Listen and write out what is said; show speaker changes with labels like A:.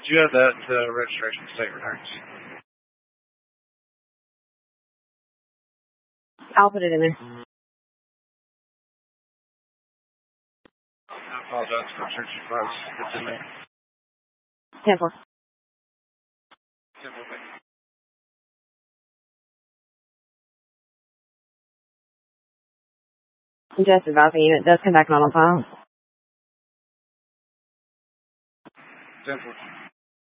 A: Do you have that registration state returns?
B: I'll put it in there.
A: I apologize for searching for us. It's in there.
B: 10-4.
A: 10-4.
B: Just advising you, it does come back not on file.
A: 10-4.